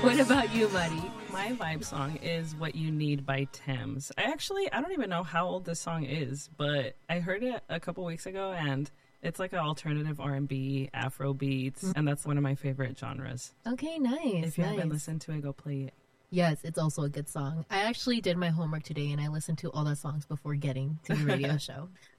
What about you, Mari? My vibe song is What You Need by Thames. I don't even know how old this song is, but I heard it a couple weeks ago, and it's like an alternative R&B, Afro beats, and that's one of my favorite genres. Okay, nice. If you haven't listened to it, go play it. Yes, it's also a good song. I actually did my homework today, and I listened to all the songs before getting to the radio show.